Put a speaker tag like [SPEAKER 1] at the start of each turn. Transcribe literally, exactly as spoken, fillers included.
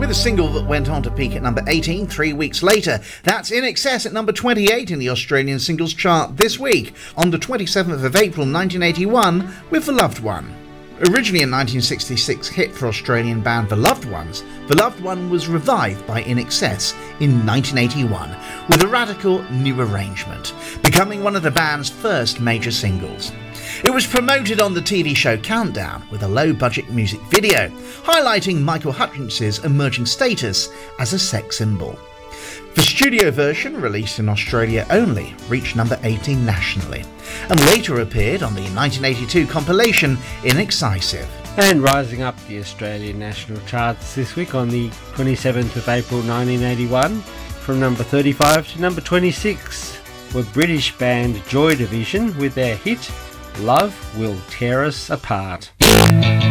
[SPEAKER 1] with a single that went on to peak at number eighteen three weeks later. That's In Excess at number twenty-eight in the Australian singles chart this week, on the twenty-seventh of April nineteen eighty-one, with The Loved One. Originally a nineteen sixty-six hit for Australian band The Loved Ones, The Loved One was revived by In Excess in nineteen eighty-one with a radical new arrangement, becoming one of the band's first major singles. It was promoted on the T V show Countdown with a low-budget music video, highlighting Michael Hutchence's emerging status as a sex symbol. The studio version, released in Australia only, reached number eighteen nationally, and later appeared on the nineteen eighty-two compilation Inexcisive.
[SPEAKER 2] And rising up the Australian national charts this week on the twenty-seventh of April nineteen eighty-one, from number thirty-five to number twenty-six, were British band Joy Division with their hit Love Will Tear Us Apart.